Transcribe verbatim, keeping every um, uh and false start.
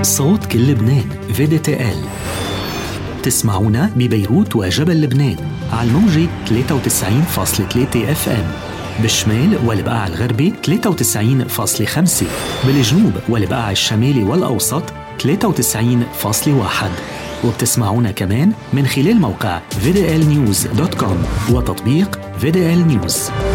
صوت كل لبنان في دي تي إل. تسمعونا ببيروت وجبل لبنان على الموجة ثلاثة وتسعين فاصلة ثلاثة اف ام، بالشمال والبقاع الغربي ثلاثة وتسعين فاصلة خمسة، بالجنوب والبقاع الشمالي والأوسط ثلاثة وتسعين فاصلة واحد، وبتسمعونا كمان من خلال موقع في دي إل نيوز دوت كوم وتطبيق في دي إل نيوز.